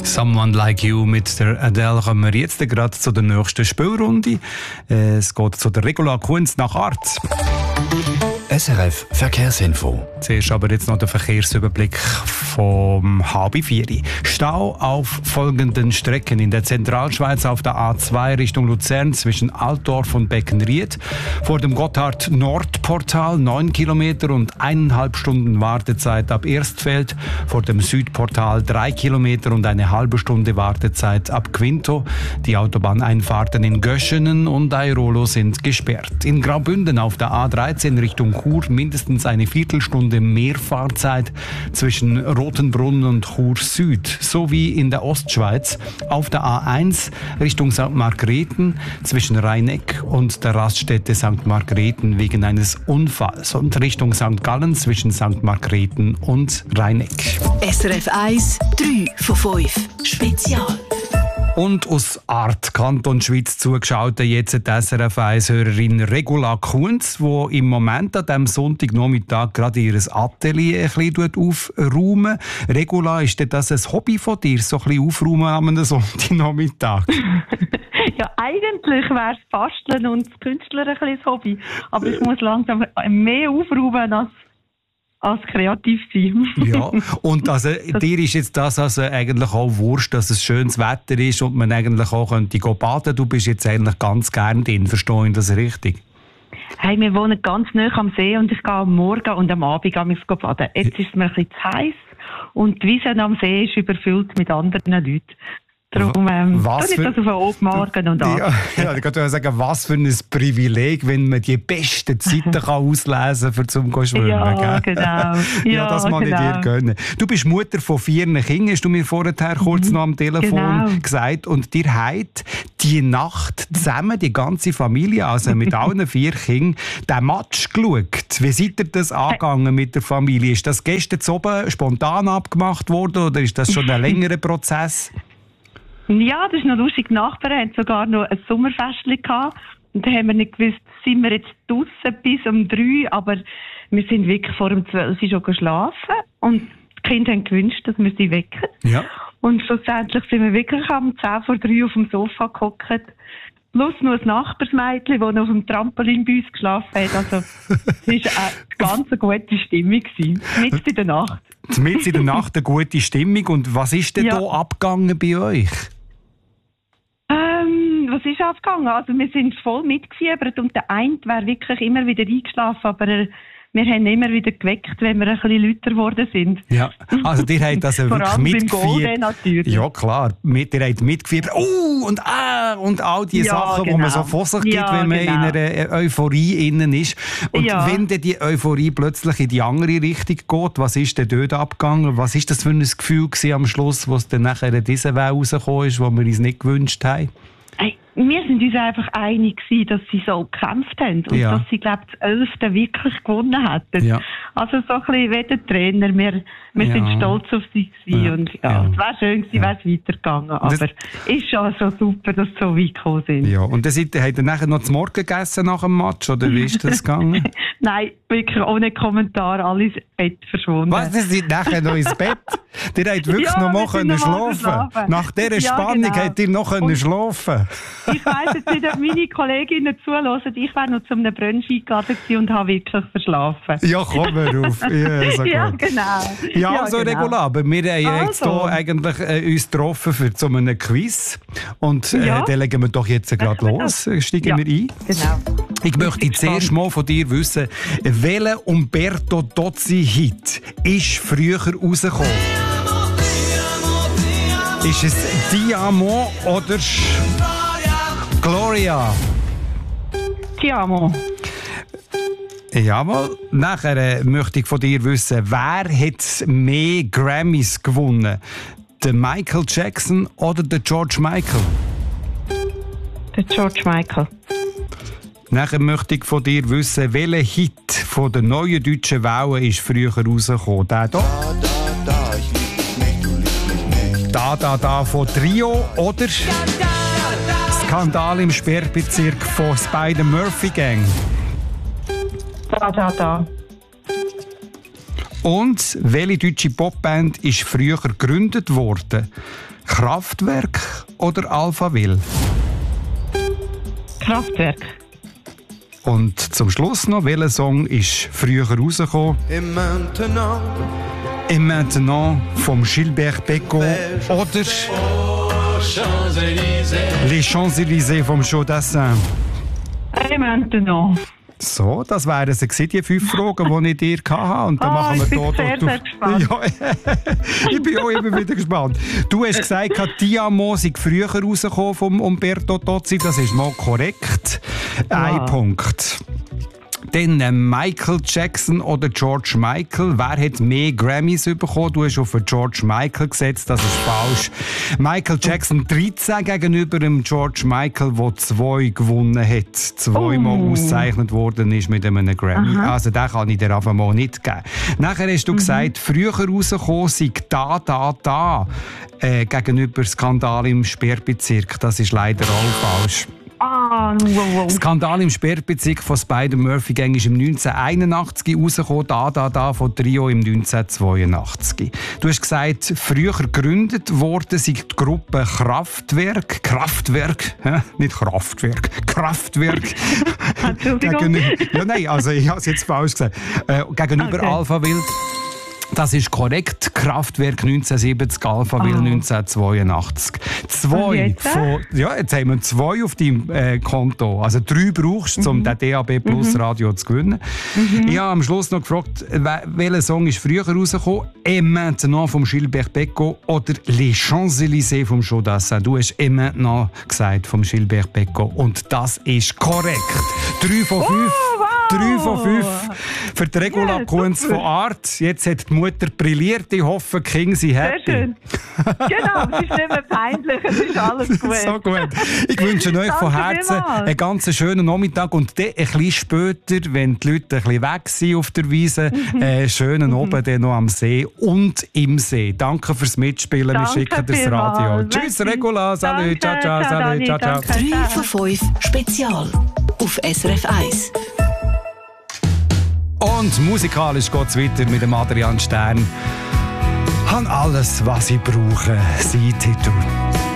Someone Like You mit der Adele kommen wir jetzt gerade zu der nächsten Spielrunde. Es geht zu der Regula Kunz nach Art. SRF Verkehrsinfo. Zuerst aber jetzt noch der Verkehrsüberblick vom HB4. Stau auf folgenden Strecken in der Zentralschweiz auf der A2 Richtung Luzern zwischen Altdorf und Beckenried. Vor dem Gotthard-Nordportal 9 Kilometer und 1,5 Stunden Wartezeit ab Erstfeld. Vor dem Südportal 3 Kilometer und eine halbe Stunde Wartezeit ab Quinto. Die Autobahneinfahrten in Göschenen und Airolo sind gesperrt. In Graubünden auf der A13 Richtung Chur mindestens eine Viertelstunde mehr Fahrzeit zwischen Rotenbrunn und Chur Süd, sowie in der Ostschweiz auf der A1 Richtung St. Margrethen zwischen Rheineck und der Raststätte St. Margrethen wegen eines Unfalls und Richtung St. Gallen zwischen St. Margrethen und Rheineck. SRF 1, 3 von 5 Spezial. Und aus Art Kanton Schweiz zugeschaut jetzt die SRF 1-Hörerin Regula Kunz, die im Moment an diesem Sonntagnachmittag gerade ihr Atelier ein bisschen aufräumen. Regula, ist denn das ein Hobby von dir, so ein bisschen aufräumen am Sonntagnachmittag? Ja, eigentlich wäre es Basteln und das Künstler ein bisschen das Hobby. Aber ich muss langsam mehr aufräumen als kreativ sein. Ja, und also, dir ist jetzt das also eigentlich auch wurscht, dass es schönes Wetter ist und man eigentlich auch könnte baden. Du bist jetzt eigentlich ganz gern drin, verstehe ich das richtig? Hey, wir wohnen ganz nah am See und ich gehe am Morgen und am Abend baden. Jetzt ist es mir ein bisschen zu heiß und die Wiese am See ist überfüllt mit anderen Leuten. Darum was ich das auf oben morgen und ab. Ja, ich kann sagen, was für ein Privileg, wenn man die besten Zeiten kann auslesen kann, zum Schwimmen. Ja, gell? Genau. Ja, das mag ich dir gönnen. Du bist Mutter von 4 Kindern, hast du mir vorher kurz noch am Telefon gesagt. Und dir hat die Nacht zusammen, die ganze Familie, also mit allen 4 Kindern, den Match geschaut. Wie seid ihr das angegangen mit der Familie? Ist das gestern oben spontan abgemacht worden oder ist das schon ein längerer Prozess? Ja, das ist noch lustig. Die Nachbarn hatten sogar noch ein Sommerfestchen gehabt. Und da haben wir nicht gewusst, sind wir jetzt draussen bis um 3, aber wir sind wirklich vor um 12 Uhr schon geschlafen. Und die Kinder haben gewünscht, dass wir sie wecken. Ja. Und schlussendlich sind wir wirklich am 10 vor 3 auf dem Sofa gehockt. Plus noch ein Nachbarsmädchen, das noch auf dem Trampolin bei uns geschlafen hat. Also, es war eine ganz gute Stimmung. Mitten in der Nacht. Mitten in der Nacht eine gute Stimmung. Und was ist denn da abgegangen bei euch? Was ist abgegangen? Also wir sind voll mitgefiebert und der eine wäre wirklich immer wieder eingeschlafen, aber wir haben immer wieder geweckt, wenn wir ein bisschen lauter geworden sind. Ja, also ihr habt also wirklich mitgefiebert. Natürlich. Ja klar, ihr habt mitgefiebert. Und all die Sachen, die man so vor sich gibt, wenn man in einer Euphorie innen ist. Und wenn dann die Euphorie plötzlich in die andere Richtung geht, was ist denn dort abgegangen? Was ist das für ein Gefühl gewesen am Schluss, wo es dann nachher in diese Welt rausgekommen ist, die wir uns nicht gewünscht haben? Wir sind uns einfach einig gewesen, dass sie so gekämpft haben und dass sie, glaube ich, das 11. wirklich gewonnen hätten. Ja. Also so ein bisschen wie der Trainer. Wir sind stolz auf sie gewesen und es wäre schön gewesen, wäre es weitergegangen. Aber es ist schon so super, dass sie so weit gekommen sind. Ja, und dann habt ihr nachher noch zum Morgen gegessen nach dem Match, oder wie ist das gegangen? Nein, wirklich ohne Kommentar, alle ins Bett verschwunden. Was, ihr seid nachher noch ins Bett? Ihr habt wirklich noch mal schlafen. Nach dieser Spannung habt ihr noch schlafen. Ich weiss jetzt nicht, ob meine Kolleginnen zuhören. Ich wäre noch zu einem Brunch eingeladen und habe wirklich verschlafen. Ja, komm mal auf. Ja, so ja genau. Ja, also genau. Regula, aber wir haben jetzt hier eigentlich uns getroffen für so einen Quiz. Und dann legen wir doch jetzt gerade los. Steigen wir ein. Genau. Ich möchte zuerst mal von dir wissen, welcher Umberto Tozzi-Hit ist früher rausgekommen? Ist es Diamo oder Gloria? Diamo. Jawohl. Nachher möchte ich von dir wissen, wer hat mehr Grammys gewonnen? Der Michael Jackson oder der George Michael? Der George Michael. Nachher möchte ich von dir wissen, welcher Hit von der neuen deutschen Welle ist früher rausgekommen? Der hier? Da von Trio oder Skandal im Sperrbezirk von Spider-Murphy Gang? Da. Und welche deutsche Popband ist früher gegründet worden? Kraftwerk oder Alphaville? Kraftwerk. Und zum Schluss noch, welcher Song ist früher rausgekommen? Et maintenant vom Gilbert Bécaud oder Les Champs-Élysées vom Jodassin. Et maintenant. So, das wären sie die 5 Fragen, die ich dir hatte. Und dann machen wir ich bin sehr gespannt. Ja, ich bin auch immer wieder gespannt. Du hast gesagt, Tiamo sei früher rausgekommen vom Umberto Tozzi. Das ist mal korrekt. Ein Punkt. Dann Michael Jackson oder George Michael. Wer hat mehr Grammys bekommen? Du hast auf George Michael gesetzt, das ist falsch. Michael Jackson 13 gegenüber dem George Michael, der 2 gewonnen hat. 2-mal ausgezeichnet worden ist mit einem Grammy. Aha. Also den kann ich dir einfach mal nicht geben. Nachher hast du gesagt, früher rausgekommen sei Da gegenüber Skandal im Sperrbezirk. Das ist leider auch falsch. Skandal im Sperrbezirk von Spider-Murphy-Gang ist im 1981 rausgekommen, Da von Trio im 1982. Du hast gesagt, früher gegründet worden sei die Gruppe Kraftwerk. Nicht Kraftwerk. Kraftwerk. Entschuldigung. Ja, nein, also ich habe es jetzt falsch gesagt. Gegenüber Alphaville. Das ist korrekt. Kraftwerk 1970, Alphaville 1982. 2 von, jetzt haben wir 2 auf deinem Konto. Also 3 brauchst du, um den DAB Plus Radio zu gewinnen. Ich habe am Schluss noch gefragt, welcher Song ist früher rausgekommen? Et maintenant vom Gilbert Bécaud oder Les Champs-Élysées vom Jodassin. Du hast Et maintenant gesagt vom Gilbert Bécaud. Und das ist korrekt. 3 von 5. 3 von 5 für die Regula Kunz von Art. Jetzt hat die Mutter brilliert. Ich hoffe, die Kinder sind happy. Sehr schön. Genau, es ist nicht mehr peinlich, es ist alles gut. So gut. Ich wünsche euch von Herzen einen ganz schönen Nachmittag und dann ein bisschen später, wenn die Leute ein bisschen weg sind auf der Wiese, einen schönen Abend dann noch am See und im See. Danke fürs Mitspielen. Wir schicken das Radio. Tschüss, Regula. Salut. Ciao, ciao. Salut. Ciao, ciao. 3 von 5 Spezial auf SRF 1. Und musikalisch geht es weiter mit dem Adrian Stern. Han alles, was ich brauche, sein Titel.